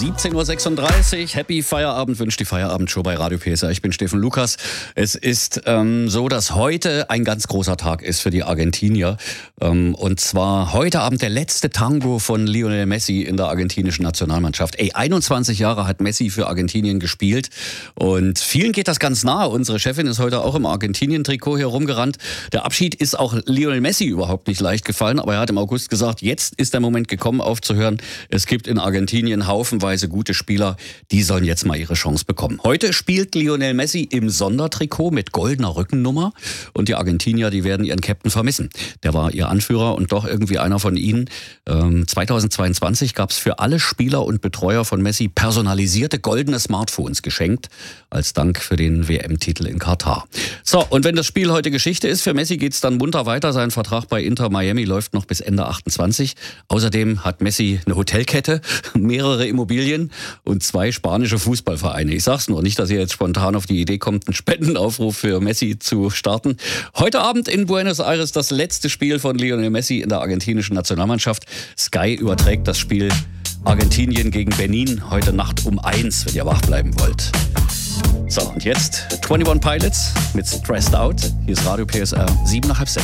17.36 Uhr, Happy Feierabend, wünscht die Feierabendshow bei Radio PSR. Ich bin Steffen Lukas. Es ist so, dass heute ein ganz großer Tag ist für die Argentinier. Und zwar heute Abend der letzte Tango von Lionel Messi in der argentinischen Nationalmannschaft. 21 Jahre hat Messi für Argentinien gespielt und vielen geht das ganz nahe. Unsere Chefin ist heute auch im Argentinien-Trikot hier rumgerannt. Der Abschied ist auch Lionel Messi überhaupt nicht leicht gefallen, aber er hat im August gesagt, jetzt ist der Moment gekommen aufzuhören. Es gibt in Argentinien haufenweise gute Spieler, die sollen jetzt mal ihre Chance bekommen. Heute spielt Lionel Messi im Sondertrikot mit goldener Rückennummer und die Argentinier, die werden ihren Captain vermissen. Der war ihr Anführer und doch irgendwie einer von ihnen. 2022 gab es für alle Spieler und Betreuer von Messi personalisierte goldene Smartphones geschenkt, als Dank für den WM-Titel in Katar. So, und wenn das Spiel heute Geschichte ist, für Messi geht's dann munter weiter. Sein Vertrag bei Inter Miami läuft noch bis Ende 28. Außerdem hat Messi eine Hotelkette, mehrere Immobilien und 2 spanische Fußballvereine. Ich sag's nur, nicht, dass ihr jetzt spontan auf die Idee kommt, einen Spendenaufruf für Messi zu starten. Heute Abend in Buenos Aires das letzte Spiel von Lionel Messi in der argentinischen Nationalmannschaft. Sky überträgt das Spiel Argentinien gegen Benin heute Nacht um 1, wenn ihr wach bleiben wollt. So, und jetzt 21 Pilots mit Stressed Out. Hier ist Radio PSR 7 nach halb 6.